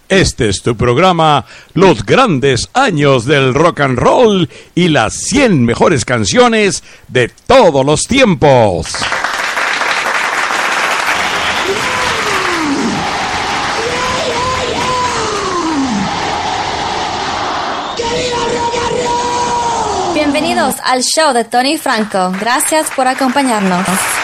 Este es tu programa, Los Grandes Años del Rock and Roll y las 100 mejores canciones de todos los tiempos. Bienvenidos al show de Tony Franco. Gracias por acompañarnos.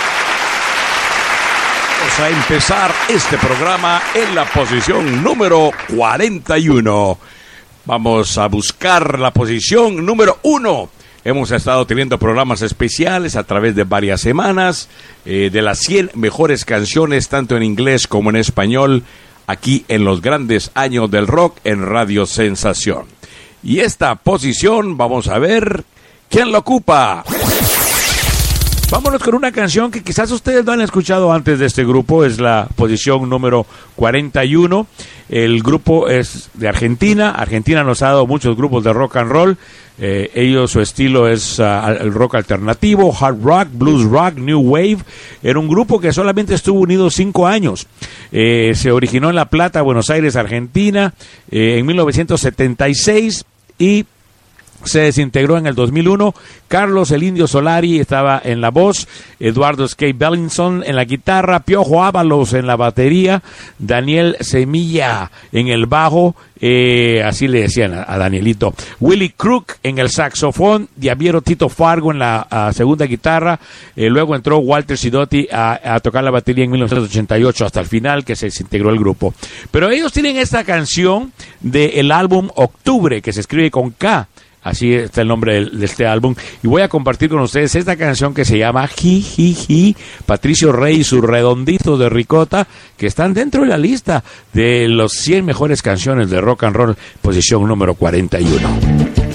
Vamos a empezar este programa en la posición número 41. Vamos a buscar la posición número 1. Hemos estado teniendo programas especiales a través de varias semanas de las 100 mejores canciones, tanto en inglés como en español, aquí en Los Grandes Años del Rock en Radio Sensación. Y esta posición, vamos a ver quién la ocupa. Vámonos con una canción que quizás ustedes no han escuchado antes de este grupo. Es la posición número 41. El grupo es de Argentina. Argentina nos ha dado muchos grupos de rock and roll. Su estilo es el rock alternativo, hard rock, blues rock, new wave. Era un grupo que solamente estuvo unido 5 años. Se originó en La Plata, Buenos Aires, Argentina, en 1976 y se desintegró en el 2001. Carlos el Indio Solari estaba en la voz, Eduardo Skate Bellinson en la guitarra, Piojo Ábalos en la batería, Daniel Semilla en el bajo, así le decían a Danielito, Willy Crook en el saxofón, Diaviero Tito Fargo en la segunda guitarra, luego entró Walter Sidotti a tocar la batería en 1988 hasta el final, que se desintegró el grupo. Pero ellos tienen esta canción del álbum Octubre, que se escribe con K. Así está el nombre de este álbum. Y voy a compartir con ustedes esta canción que se llama Ji, Ji, Ji. Patricio Rey y sus redonditos de ricota, que están dentro de la lista de los 100 mejores canciones de rock and roll, posición número 41.